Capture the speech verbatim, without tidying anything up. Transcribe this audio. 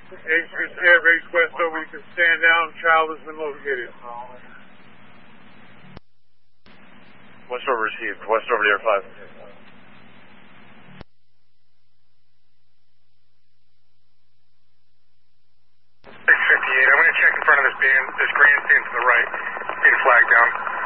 eight six Air Base Westover, you can stand down. Child has been located. Westover received. Westover to Air five. six fifty-eight, I'm going to check in front of this band, this grandstand to the right. Being flagged down.